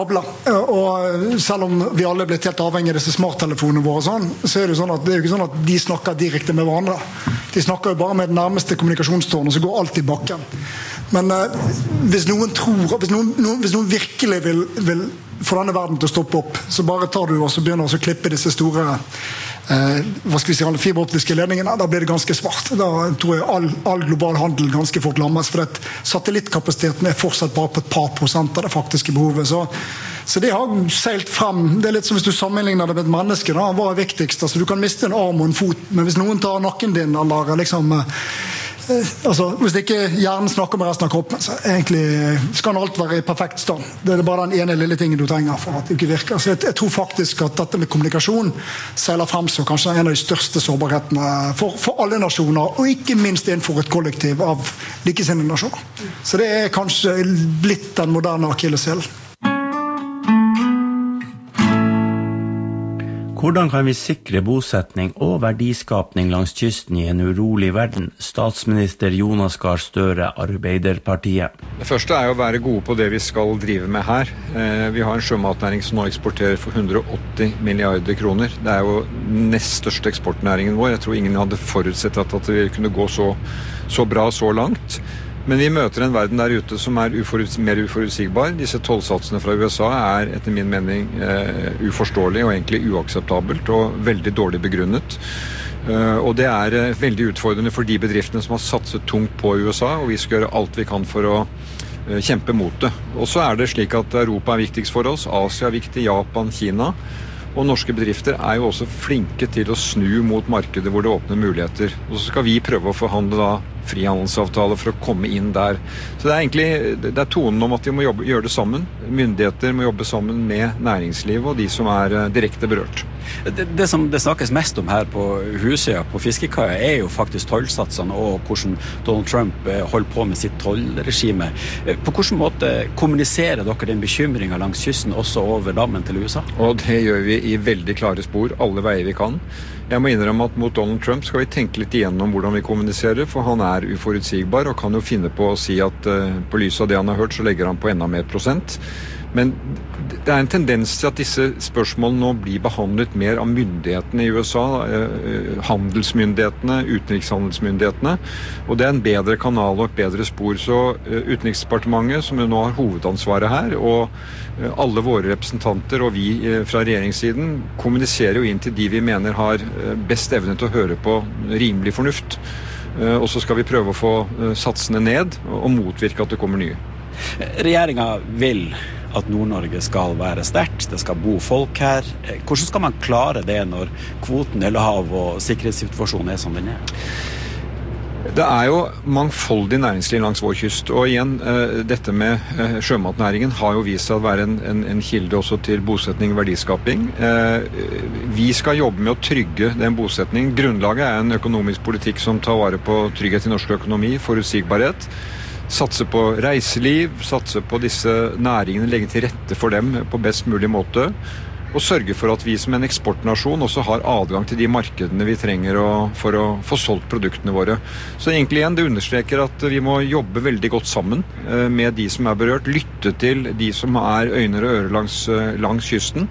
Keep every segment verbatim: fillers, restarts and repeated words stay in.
Og selv om vi alle er blitt helt avhengig av disse smarttelefonene våre, sånn, så er det jo sånn at det er jo ikke sånn at de snakker direkte med hverandre. De snakker jo bare med det nærmeste kommunikasjonstårnet, så går alt i bakken. Men eh, hvis noen tror, hvis noen, noen, hvis noen virkelig vil, vil få denne verden til å stoppe opp, så bare tar du og så begynner å klippe disse store eh, hva skal vi si, alle fiberoptiske ledningene. Da blir det ganske svart. Da tror jeg all, all global handel ganske fort lammes, for at satellittkapasiteten er fortsatt bare på et par prosent av det faktiske behovet. Så, så det har seilt frem. Det er litt som hvis du sammenligner det med et menneske. Da. Hva er viktigst? Altså, du kan miste en arm og en fot, men hvis noen tar nakken din, eller liksom altså, hvis ikke hjernen snakker med resten av kroppen, så egentlig skal alt være i perfekt stand. Det er bare den ene lille tingen du trenger for at det ikke virker. Så jeg, jeg tror faktisk at dette med kommunikasjon seiler frem som kanskje en av de største sårbarhetene for, for alle nasjoner, og ikke minst innenfor et kollektiv av likesinnede nasjoner. Så det er kanskje blitt den moderne akilleshælen. Hvordan kan vi sikre bosetning og verdiskapning langs kysten i en urolig verden? Statsminister Jonas Gahr Støre, Arbeiderpartiet. Det første er å være gode på det vi skal drive med her. Vi har en sjømatnæring som nå eksporterer for hundre og åtti milliarder kroner. Det er jo nest største eksportnæringen vår. Jeg tror ingen hadde forutsett at det kunne gå så, så bra så langt. Men vi møter en verden der ute som er uforuts- mer uforutsigbar. Disse tollsatsene fra U S A er etter min mening uh, uforståelig og egentlig uakseptabelt og veldig dårlig begrunnet. Uh, og det er uh, veldig utfordrende for de bedriftene som har satset tungt på U S A, og vi skal gjøre alt vi kan for å uh, kjempe mot det. Og så er det slik at Europa er viktigst for oss, Asia er viktig, Japan, Kina. Og norske bedrifter er jo også flinke til å snu mot markedet hvor det åpner muligheter. Og så skal vi prøve å forhandle da frihandelsavtaler for å komme inn der. Så det er egentlig det er tonen om at vi må jobbe, gjøre det sammen. Myndigheter må jobbe sammen med næringslivet og de som er direkte berørt. Det, det som det snakkes mest om her på Husøya, på fiskekaia, er jo faktisk tollsatsene og hvordan Donald Trump holder på med sitt tollregime. På hvilken måte kommuniserer dere den bekymringen langs kysten også over dammen til U S A? Og det gjør vi i veldig klare spor, alle veier vi kan. Jeg må innrømme at mot Donald Trump skal vi tenke litt igjennom hvordan vi kommuniserer, for han er uforutsigbar og kan jo finne på å si at uh, på lys av det han har hørt, så legger han på enda mer prosent. Men det er en tendens til at disse spørsmålene nå blir behandlet mer av myndighetene i U S A, eh, handelsmyndighetene, utenrikshandelsmyndighetene, og det er en bedre kanal og et bedre spor. Så eh, Utenriksdepartementet, som jo nå har hovedansvaret her, og eh, alle våre representanter og vi eh, fra regjeringssiden kommuniserer jo inn til de vi mener har eh, best evne til å høre på rimelig fornuft. Eh, og så skal vi prøve å få eh, satsene ned og, og motvirke at det kommer nye. Regjeringen vil at Nord-Norge skal være sterkt, det skal bo folk her. Hvordan skal man klare det når kvoten er lav og sikkerhetssituasjonen er som den er? Det er jo mangfoldig næringsliv langs vår kyst, og igjen, dette med sjømatnæringen har jo vist seg å være en, en, en kilde også til bosetning og verdiskaping. Vi skal jobbe med å trygge den bosetning. Grunnlaget er en økonomisk politikk som tar vare på trygghet i norsk økonomi, forutsigbarhet, satse på reiseliv, satse på disse næringene, legge til rette for dem på best mulig måte, og sørge for at vi som en eksportnasjon også har adgang til de markedene vi trenger å, for å få solgt produktene våre. Så egentlig igjen, det understreker at vi må jobbe veldig godt sammen med de som er berørt, lytte til de som er øyne og ører langs, langs kysten.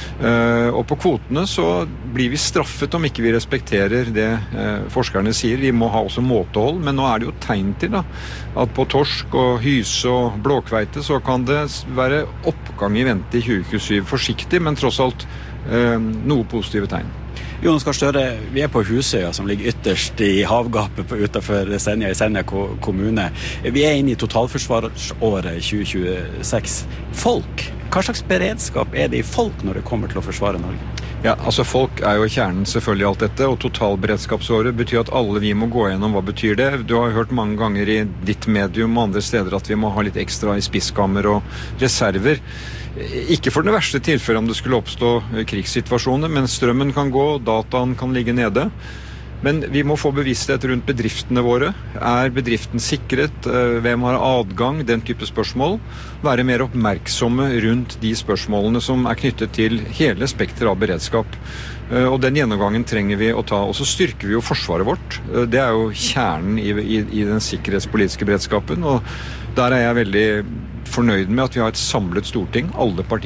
Og på kvotene så blir vi straffet om ikke vi respekterer det forskerne sier. Vi må ha også måtehold, men nå er det jo tegn til da, at på torsk og hyse og blåkveite så kan det være oppgang i vente i tjue tjuesyv. Forsiktig, men tross alt eh, noe positive tegn. Jonas Gahr Støre, vi er på Husøya som ligger ytterst i havgapet utenfor Senja i Senja kommune. Vi er inne i totalforsvarsåret tjue tjueseks. Folk, hva slags beredskap er det i folk når det kommer til å forsvare Norge? Ja, altså folk er jo kjernen selvfølgelig i alt dette, og totalberedskapsåret betyr at alle vi må gå gjennom hva betyr det. Du har hørt mange ganger i ditt medium og andre steder at vi må ha litt ekstra i spiskammer og reserver. Ikke for den verste tilfellet om det skulle oppstå krigssituasjoner, men strømmen kan gå, dataen kan ligge nede. Men vi må få bevissthet rundt bedriftene våre. Er bedriften sikret? Hvem har adgang? Den type spørsmål. Være mer oppmerksomme rundt de spørsmålene som er knyttet til hele spektret av beredskap. Og den gjennomgangen trenger vi å ta. Og så styrker vi jo forsvaret vårt. Det er jo kjernen i, i, i den sikkerhetspolitiske beredskapen. Og der er jeg veldig fornøyd med at vi har et samlet storting, alle partier.